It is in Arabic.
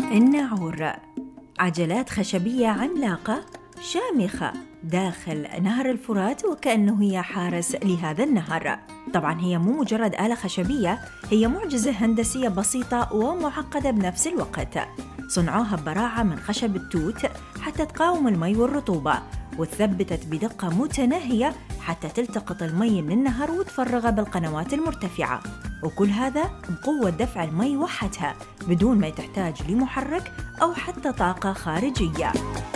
الناعور، عجلات خشبية عملاقة شامخة داخل نهر الفرات، وكأنه هي حارس لهذا النهر. طبعاً هي مو مجرد آلة خشبية، هي معجزة هندسية بسيطة ومعقدة بنفس الوقت. صنعوها ببراعة من خشب التوت حتى تقاوم المي والرطوبة، وتثبتت بدقة متناهية حتى تلتقط المي من النهر وتفرغه بالقنوات المرتفعة، وكل هذا بقوة دفع المي وحدها بدون ما تحتاج لمحرك أو حتى طاقة خارجية.